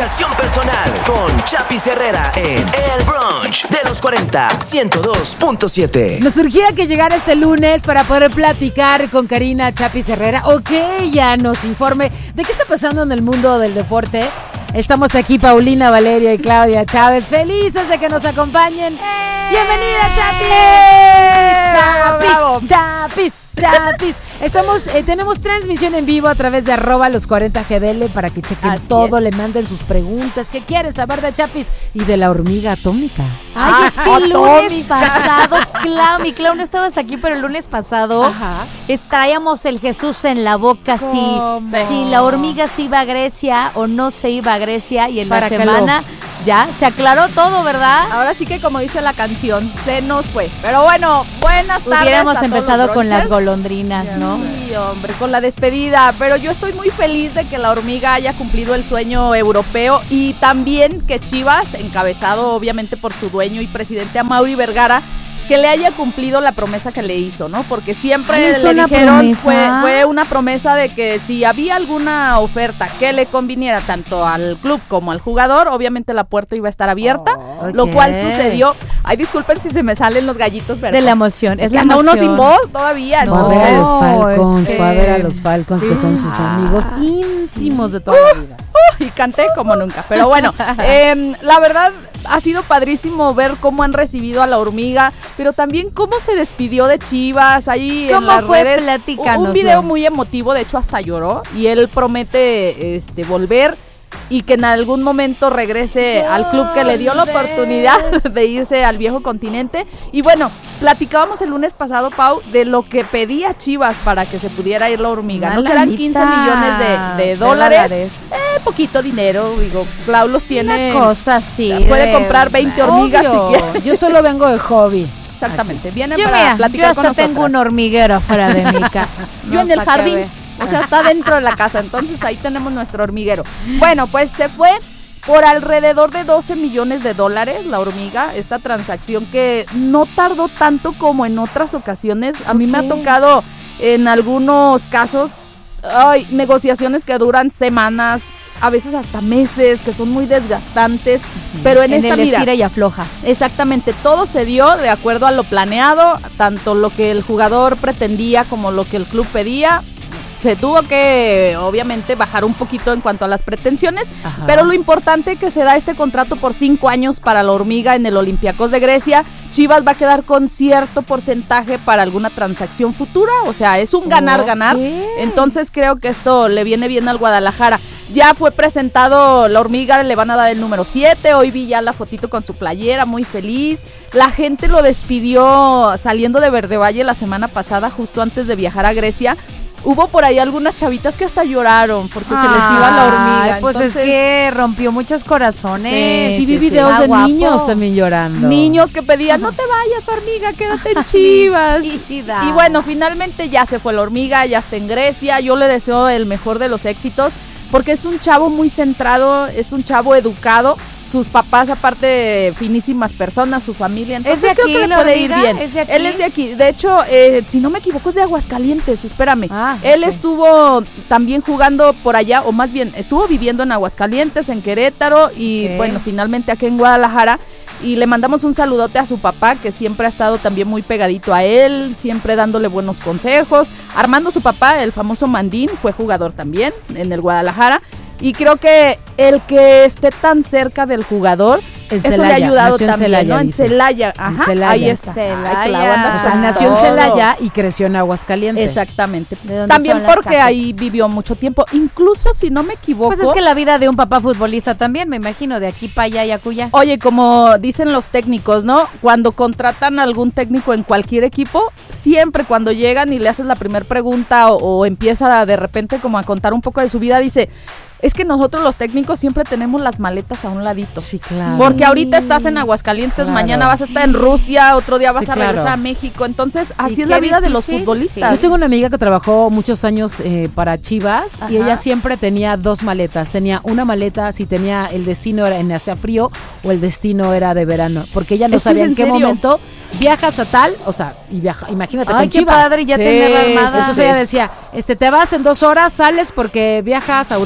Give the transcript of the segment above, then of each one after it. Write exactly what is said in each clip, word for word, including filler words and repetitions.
Superación personal con Chapis Herrera en El Brunch de los cuarenta, ciento dos punto siete. Nos surgía que llegara este lunes para poder platicar con Karina Chapis Herrera o que ella nos informe de qué está pasando en el mundo del deporte. Estamos aquí Paulina Valeria y Claudia Chávez, felices de que nos acompañen. ¡Eh! ¡Bienvenida, Chapis! ¡Chapis! ¡Chapis! Chapis, estamos, eh, tenemos transmisión en vivo a través de arroba los cuarenta G D L para que chequen Así todo, es. Le manden sus preguntas. ¿Qué quieres saber de Chapis y de la hormiga atómica? Ay, ah, es que el lunes pasado, Clau, mi Clau, no estabas aquí, pero el lunes pasado traíamos el Jesús en la boca si, si la hormiga se iba a Grecia o no se iba a Grecia, y en la semana ya se aclaró todo, ¿verdad? Ahora sí que, como dice la canción, se nos fue. Pero bueno, buenas tardes. Hubiéramos empezado con las golondrinas, ya, ¿no? Sí, hombre, con la despedida. Pero yo estoy muy feliz de que la hormiga haya cumplido el sueño europeo y también que Chivas, encabezado obviamente por su dueño y presidente Amaury Vergara, que le haya cumplido la promesa que le hizo, ¿no? Porque siempre Ay, le dijeron, fue, fue una promesa de que si había alguna oferta que le conviniera tanto al club como al jugador, obviamente la puerta iba a estar abierta, oh, okay. Lo cual sucedió. Ay, disculpen si se me salen los gallitos, pero de la emoción, es, es la anda emoción. Uno sin voz todavía. No, fue a ver a los Falcons, fue a ver a los Falcons, que son sus amigos íntimos de toda uh, la vida. Uh, y canté como nunca, pero bueno, eh, la verdad ha sido padrísimo ver cómo han recibido a la hormiga, pero también cómo se despidió de Chivas ahí en las fue? redes. Platícanos, un video muy emotivo, de hecho hasta lloró, y él promete este volver y que en algún momento regrese Volver. al club que le dio la oportunidad de irse al viejo continente. Y bueno, platicábamos el lunes pasado, Pau, de lo que pedía Chivas para que se pudiera ir la hormiga, Una ¿no? Que eran quince millones de, de dólares, de dólares. Eh, poquito dinero, digo, Clau los tiene. Una cosa así. Puede comprar veinte hormigas Obvio. si quiere. Yo solo vengo de hobby. Exactamente, vienen yo, para mira, platicar yo con nosotros. Yo hasta tengo un hormiguero afuera de mi casa. Yo no, en el jardín, o sea, está dentro de la casa, entonces ahí tenemos nuestro hormiguero. Bueno, pues se fue por alrededor de doce millones de dólares la hormiga, esta transacción que no tardó tanto como en otras ocasiones. A mí me ha tocado en algunos casos, ay, negociaciones que duran semanas, a veces hasta meses, que son muy desgastantes, uh-huh. pero en, en esta el mira, estira y afloja. Exactamente, todo se dio de acuerdo a lo planeado, tanto lo que el jugador pretendía como lo que el club pedía. Se tuvo que, obviamente, bajar un poquito en cuanto a las pretensiones, Ajá. pero lo importante que se da este contrato por cinco años para la hormiga en el Olympiacos de Grecia. Chivas va a quedar con cierto porcentaje para alguna transacción futura, o sea, es un ganar-ganar. Okay. Entonces creo que esto le viene bien al Guadalajara. Ya fue presentado la hormiga, le van a dar el número siete, hoy vi ya la fotito con su playera, muy feliz. La gente lo despidió saliendo de Verde Valle la semana pasada, justo antes de viajar a Grecia. Hubo por ahí algunas chavitas que hasta lloraron porque ah, se les iba la hormiga. Pues Entonces, es que rompió muchos corazones. Sí, sí, vi videos sí, sí. de ah, niños guapo. también llorando. Niños que pedían, no te vayas, hormiga, quédate en Chivas. y bueno, finalmente ya se fue la hormiga, ya está en Grecia. Yo le deseo el mejor de los éxitos, porque es un chavo muy centrado, es un chavo educado. Sus papás, aparte, finísimas personas, su familia. Entonces, ¿es de aquí, creo que le puede ir bien. ¿Es de aquí? Él es de aquí. De hecho, eh, si no me equivoco, es de Aguascalientes. Espérame. Ah, Él okay. estuvo también jugando por allá, o más bien, estuvo viviendo en Aguascalientes, en Querétaro, y okay. bueno, finalmente aquí en Guadalajara. Y le mandamos un saludote a su papá, que siempre ha estado también muy pegadito a él, siempre dándole buenos consejos. Armando, su papá, el famoso Mandín, fue jugador también en el Guadalajara. Y creo que el que esté tan cerca del jugador, en eso Celaya, le ha ayudado también, Celaya, ¿no? En Celaya, ajá, en Celaya. Ahí está. Celaya. O sea, nació en Celaya y creció en Aguascalientes. Exactamente. También porque ahí vivió mucho tiempo. Incluso, si no me equivoco. Pues es que la vida de un papá futbolista también, me imagino, de aquí para allá y acullá. Oye, como dicen los técnicos, ¿no? Cuando contratan a algún técnico en cualquier equipo, siempre cuando llegan y le haces la primera pregunta o, o empieza de repente como a contar un poco de su vida, dice... Es que nosotros los técnicos siempre tenemos las maletas a un ladito. Sí, claro. Porque ahorita estás en Aguascalientes, claro. mañana vas a estar en Rusia, otro día vas sí, a regresar claro. a México. Entonces, así es la vida difícil, de los futbolistas. Sí. Yo tengo una amiga que trabajó muchos años eh, para Chivas. Ajá. Y ella siempre tenía dos maletas. Tenía una maleta si tenía el destino era en hacia frío o el destino era de verano. Porque ella no ¿Es sabía en, en qué serio? momento viajas a tal, o sea, y viaja, imagínate Ay, con qué Chivas. Padre, ya sí, tener armada. Entonces sí. ella decía, este, te vas en dos horas, sales porque viajas a Europa. Entonces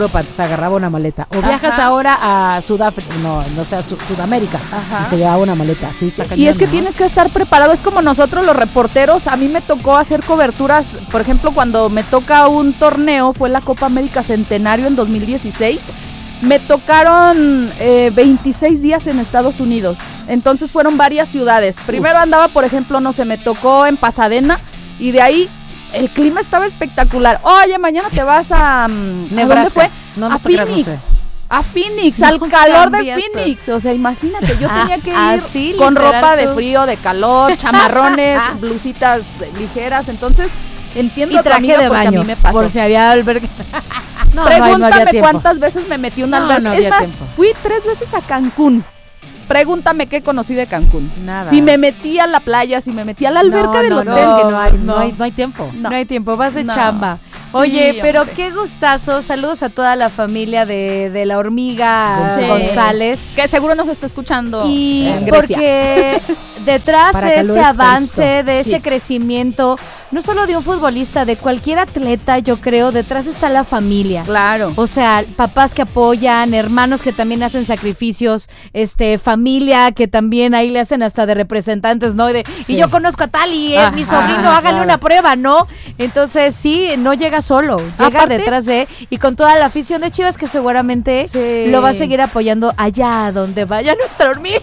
agarraba una maleta. O viajas Ajá. ahora a Sudáfrica, no, no sé, a Su- Sudamérica, Ajá. y se llevaba una maleta. Sí, está Y cañón, es que ¿no? tienes que estar preparado, es como nosotros los reporteros, a mí me tocó hacer coberturas, por ejemplo, cuando me toca un torneo, fue la Copa América Centenario en dos mil dieciséis, me tocaron eh, veintiséis días en Estados Unidos, entonces fueron varias ciudades. Primero Uf. andaba, por ejemplo, no sé, me tocó en Pasadena y de ahí el clima estaba espectacular. Oye, mañana te vas a... mm, ¿a Nebraska. dónde fue? No, no a te creas, no Phoenix. sé. A Phoenix, No al calor de cambias. Phoenix. O sea, imagínate, yo Ah, tenía que ir así, con literal, ropa de tú. frío, de calor, chamarrones, blusitas ligeras. Entonces, entiendo Y a tu traje amiga de porque baño, a mí me pasó. por si había albergue. No, no, ahí no había Pregúntame tiempo. cuántas veces me metí una No, alberca. no es había más, tiempo. fui tres veces a Cancún. Pregúntame qué conocí de Cancún. Nada. Si me metí a la playa, si me metí a la alberca no, del no, hotel. no, es que no hay, No. no hay, no hay tiempo. No. No. hay tiempo, vas de No. chamba. Oye, Sí, pero hombre. qué gustazo. Saludos a toda la familia de, de la hormiga Sí. González. Que seguro nos está escuchando Y en Grecia. porque detrás Para de Calú ese está avance, listo. de ese Sí. crecimiento, no solo de un futbolista, de cualquier atleta, yo creo, detrás está la familia. Claro. O sea, papás que apoyan, hermanos que también hacen sacrificios, este, familia que también ahí le hacen hasta de representantes, ¿no? Y, de, Sí. y yo conozco a tal y es Ajá, mi sobrino, háganle claro. una prueba, ¿no? Entonces, sí, no llega solo, llega Aparte- detrás de, y con toda la afición de Chivas que seguramente Sí. lo va a seguir apoyando allá donde vaya nuestra hormiga.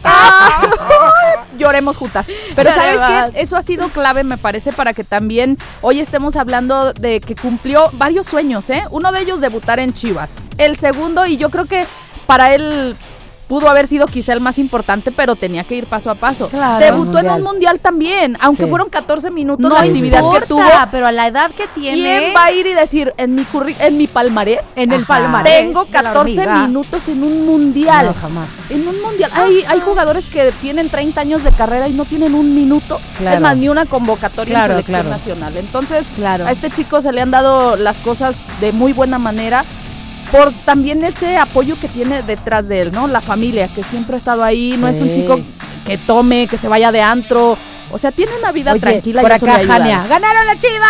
Lloremos juntas. Pero Ya ¿sabes le vas. qué? Eso ha sido clave, me parece, para que también hoy estemos hablando de que cumplió varios sueños, ¿eh? Uno de ellos, debutar en Chivas. El segundo, y yo creo que para él pudo haber sido quizá el más importante, pero tenía que ir paso a paso. Claro. Debutó en Mundial. un mundial también, aunque Sí. fueron catorce minutos No de actividad importa, que tuvo. pero a la edad que tiene. ¿Quién va a ir y decir en mi curri en mi palmarés? En el Ajá. palmarés. Tengo de la catorce hormiga. minutos en un mundial. No, jamás. En un mundial. Hay, hay jugadores que tienen treinta años de carrera y no tienen un minuto. Claro. Es más, ni una convocatoria Claro, en selección claro. nacional. Entonces, Claro. a este chico se le han dado las cosas de muy buena manera por también ese apoyo que tiene detrás de él, ¿no? La familia, que siempre ha estado ahí. No Sí. es un chico que tome, que se vaya de antro. O sea, tiene una vida Oye, tranquila por y eso acá, le ayuda. Jania. ¡Ganaron la Chivas!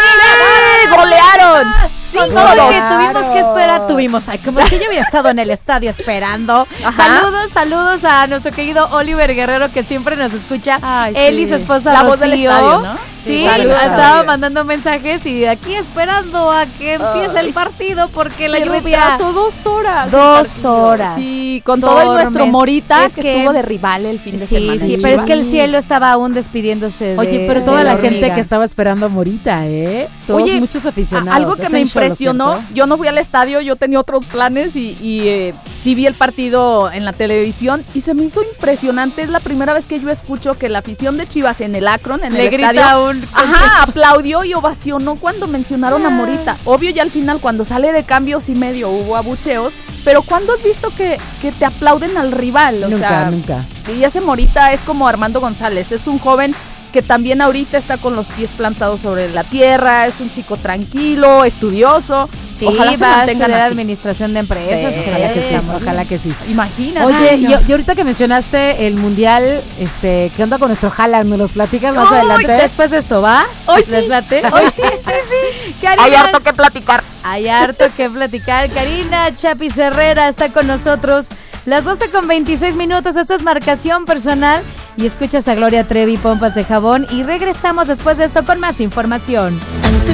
¡Sí! ¡Golearon! Cinco Cinco dos. dos. Que tuvimos que esperar, tuvimos, ay, como si yo hubiera estado en el estadio esperando. Ajá. Saludos, saludos a nuestro querido Oliver Guerrero que siempre nos escucha. Ay, Él sí. y su esposa La voz del Rocío. estadio, ¿no? Sí, Sí, nos saludos, estaba Oliver. mandando mensajes y aquí esperando a que empiece Ay. el partido porque la Se lluvia. retrasó dos horas. Dos el partido. horas. Sí, con todo y nuestro Tormenta. Morita Es que, que- estuvo de rival el fin de Sí, semana. sí, en pero es Chivas. que el cielo estaba aún despidiéndose de Oye, pero toda de la, hormiga. gente que estaba esperando a Morita, ¿eh? Todos Oye, muchos aficionados. a- algo que ¿Está me en show, lo impresionó, cierto? yo no fui al estadio, yo tenía otros planes y, y eh, sí vi el partido en la televisión y se me hizo impresionante. Es la primera vez que yo escucho que la afición de Chivas en el Akron, en Le el grita estadio, un- ajá, aplaudió y ovacionó cuando mencionaron a Morita. Obvio, ya al final, cuando sale de cambio, sí medio hubo abucheos, pero ¿cuándo has visto que, que te aplauden al rival? O Nunca, sea, nunca. Y ese Morita es como Armando González, es un joven que también ahorita está con los pies plantados sobre la tierra, es un chico tranquilo, estudioso. Sí, Ojalá se va a mantengan estudiar así. administración de empresas. Sí. Ojalá que sí, Amor. ojalá que sí. Imagínate. Oye, Ay, no. y, y ahorita que mencionaste el mundial, este, ¿qué onda con nuestro Haaland? ¿Nos los platicas más Uy, adelante? después de esto, ¿va? Hoy ¿Les sí. late? Hoy sí, sí, sí. Karina, Hay harto que platicar. hay harto que platicar. Karina Chapis Herrera está con nosotros. Las doce con veintiséis minutos. Esto es Marcación Personal. Y escuchas a Gloria Trevi, Pompas de Jabón. Y regresamos después de esto con más información. Antes